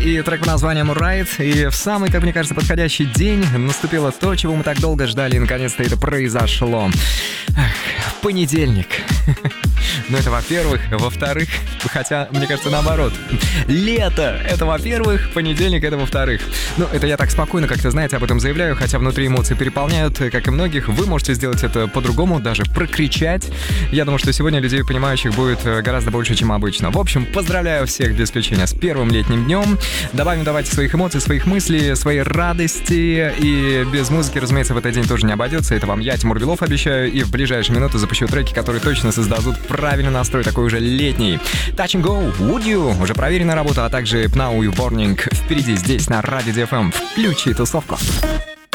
И трек под названием Right. И в самый, как мне кажется, подходящий день наступило то, чего мы так долго ждали, и наконец-то это произошло. Понедельник. Ну, это во-первых. Во-вторых, хотя, мне кажется, наоборот. Лето — это во-первых, понедельник — это во-вторых. Ну, это я так спокойно, как-то, знаете, об этом заявляю, хотя внутри эмоции переполняют, как и многих. Вы можете сделать это по-другому, даже прокричать. Я думаю, что сегодня людей, понимающих, будет гораздо больше, чем обычно. В общем, поздравляю всех без исключения с первым летним днем. Добавим давайте своих эмоций, своих мыслей, своей радости. И без музыки, разумеется, в этот день тоже не обойдется. Это вам я, Тимур Белов, обещаю. И в ближайшие минуты запущу треки, которые точно создадут правильный настрой, такой уже летний. Touch and Go, Would You, уже проверенная работа, а также Now You Burning впереди здесь на Радио DFM. Включи тусовку.